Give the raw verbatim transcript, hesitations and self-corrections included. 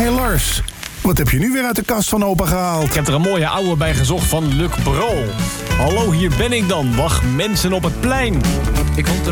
Hé hey Lars, wat heb je nu weer uit de kast van opa gehaald? Ik heb er een mooie ouwe bij gezocht van Luc Brol. Hallo, hier ben ik dan. Wacht, mensen op het plein. Ik vond